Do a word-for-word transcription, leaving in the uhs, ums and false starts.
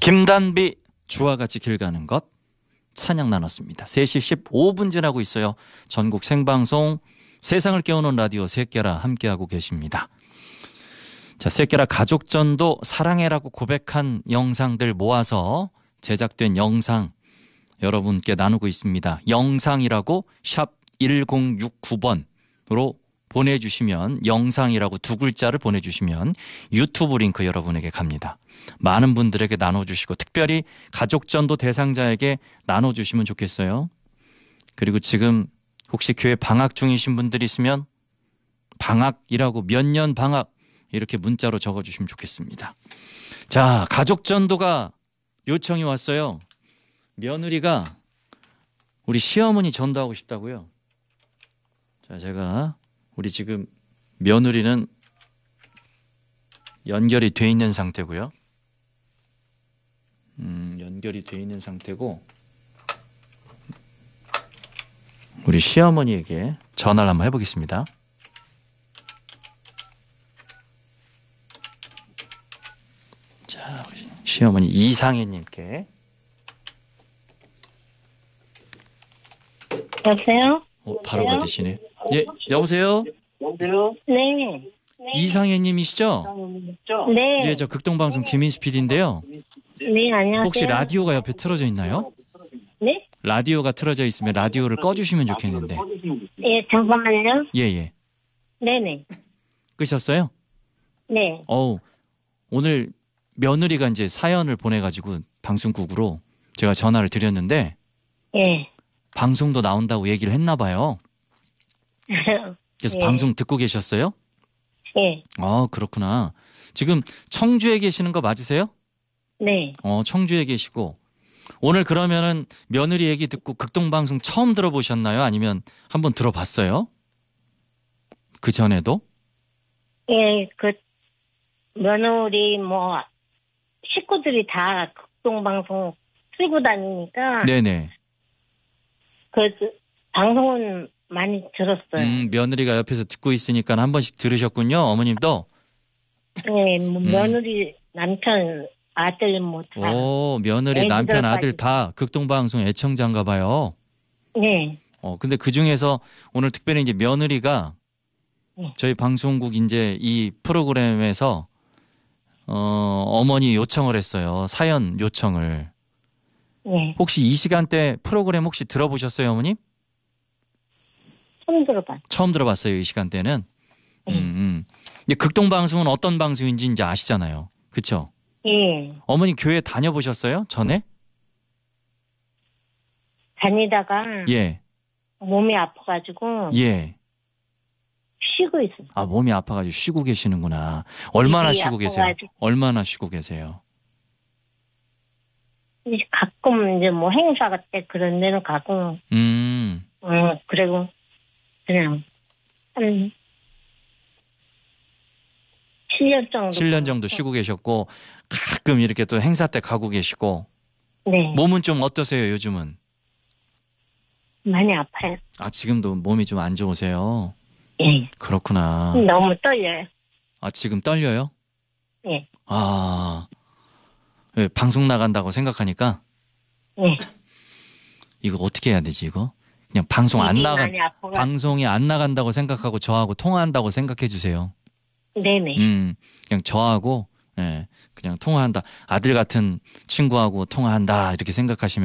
김단비 주와 같이 길 가는 것 찬양 나눴습니다. 세 시 십오 분 지나고 있어요. 전국 생방송 세상을 깨우는 라디오 셋깨라 함께하고 계십니다. 자, 셋깨라 가족전도 사랑해라고 고백한 영상들 모아서 제작된 영상 여러분께 나누고 있습니다. 영상이라고 샵 일공육구 번으로 보내주시면, 영상이라고 두 글자를 보내주시면 유튜브 링크 여러분에게 갑니다. 많은 분들에게 나눠주시고 특별히 가족전도 대상자에게 나눠주시면 좋겠어요. 그리고 지금 혹시 교회 방학 중이신 분들이 있으면 방학이라고, 몇 년 방학 이렇게 문자로 적어주시면 좋겠습니다. 자, 가족전도가 요청이 왔어요. 며느리가 우리 시어머니 전도하고 싶다고요. 자, 제가 우리 지금 며느리는 연결이 돼 있는 상태고요. 음, 연결이 돼 있는 상태고 우리 시어머니에게 전화를 한번 해보겠습니다. 자, 우리 시어머니 이상혜님께. 여보세요? 어, 바로 받으시네. 예, 여보세요? 여보세요? 네. 이상혜님이시죠? 네. 예, 저 극동방송 김인수 피디인데요. 네, 안녕하세요. 혹시 라디오가 옆에 틀어져 있나요? 네? 라디오가 틀어져 있으면 라디오를 꺼주시면 좋겠는데. 예, 잠깐만요. 예, 예. 네네. 끄셨어요? 네. 어우, 오늘 며느리가 이제 사연을 보내가지고 방송국으로 제가 전화를 드렸는데 예. 방송도 나온다고 얘기를 했나 봐요. 그래서 예. 방송 듣고 계셨어요? 예. 아, 그렇구나. 지금 청주에 계시는 거 맞으세요? 네. 어, 청주에 계시고 오늘 그러면은 며느리 얘기 듣고 극동방송 처음 들어보셨나요? 아니면 한번 들어봤어요? 그 전에도? 예, 그, 며느리, 뭐, 식구들이 다 극동방송 틀고 다니니까. 네네. 그, 방송은 많이 들었어요. 음, 며느리가 옆에서 듣고 있으니까 한 번씩 들으셨군요. 어머님도. 예, 뭐 음. 며느리, 남편, 아들, 뭐, 다. 오, 며느리, 애기들까지. 남편, 아들 다 극동방송 애청자인가 봐요. 네. 어, 근데 그 중에서 오늘 특별히 이제 며느리가 네. 저희 방송국 이제 이 프로그램에서 어, 어머니 요청을 했어요. 사연 요청을. 네. 혹시 이 시간대 프로그램 혹시 들어보셨어요, 어머님? 처음 들어봤. 처음 들어봤어요, 이 시간대는. 네. 음, 음. 이제 극동방송은 어떤 방송인지 이제 아시잖아요. 그렇죠? 예. 어머니 교회 다녀보셨어요? 전에? 다니다가 예. 몸이 아파가지고 예. 쉬고 있어요. 아, 몸이 아파가지고 쉬고 계시는구나. 얼마나 입이 쉬고 계세요? 아파가지고. 얼마나 쉬고 계세요? 이제 가끔 이제 뭐 행사 같대 그런 데는 가고, 음, 어, 그리고 그냥 한 칠 년 정도. 칠 년 정도 쉬고 계셨고 가끔 이렇게 또 행사 때 가고 계시고. 네. 몸은 좀 어떠세요, 요즘은? 많이 아파요. 아, 지금도 몸이 좀 안 좋으세요? 예. 그렇구나. 너무 떨려요. 아, 지금 떨려요? 예. 아, 예, 방송 나간다고 생각하니까 예. 이거 어떻게 해야 되지, 이거? 그냥 방송 안 입이 나가, 많이 아파가지고. 방송이 안 나간다고 생각하고 저하고 통화한다고 생각해 주세요. 네네. 음, 그냥 저하고, 예, 그냥 통화한다. 아들 같은 친구하고 통화한다. 이렇게 생각하시면